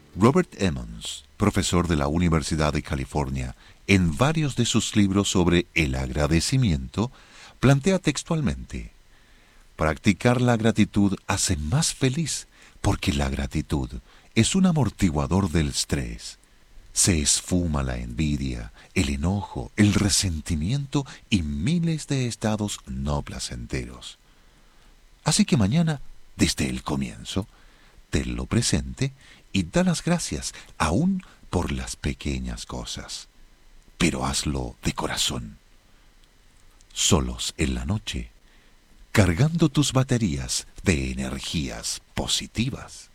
Robert Emmons, profesor de la Universidad de California, en varios de sus libros sobre el agradecimiento, plantea textualmente: practicar la gratitud hace más feliz porque la gratitud es un amortiguador del estrés. Se esfuma la envidia, el enojo, el resentimiento y miles de estados no placenteros. Así que mañana, desde el comienzo, tenlo presente y da las gracias aún por las pequeñas cosas. Pero hazlo de corazón. Solos en la noche, cargando tus baterías de energías positivas.